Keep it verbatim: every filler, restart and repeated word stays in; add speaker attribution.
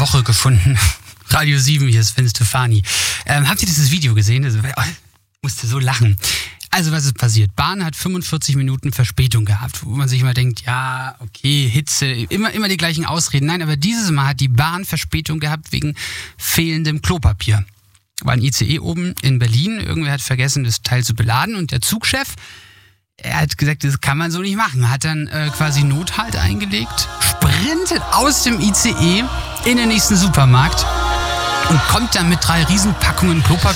Speaker 1: Woche gefunden. Radio sieben, hier ist Sven Stefani. Ähm, habt ihr dieses Video gesehen? Also, ich musste so lachen. Also was ist passiert? Bahn hat fünfundvierzig Minuten Verspätung gehabt, wo man sich immer denkt, ja, okay, Hitze, immer, immer die gleichen Ausreden. Nein, aber dieses Mal hat die Bahn Verspätung gehabt wegen fehlendem Klopapier. War ein I C E oben in Berlin, irgendwer hat vergessen, das Teil zu beladen und der Zugchef, er hat gesagt, das kann man so nicht machen. Hat dann äh, quasi Nothalt eingelegt, sprintet aus dem I C E in den nächsten Supermarkt und kommt dann mit drei Riesenpackungen Klopapier